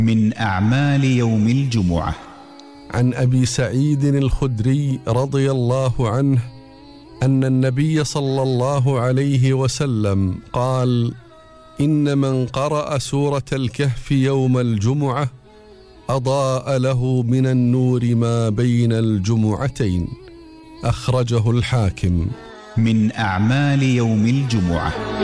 من أعمال يوم الجمعة. عن أبي سعيد الخدري رضي الله عنه أن النبي صلى الله عليه وسلم قال: إن من قرأ سورة الكهف يوم الجمعة أضاء له من النور ما بين الجمعتين. أخرجه الحاكم. من أعمال يوم الجمعة.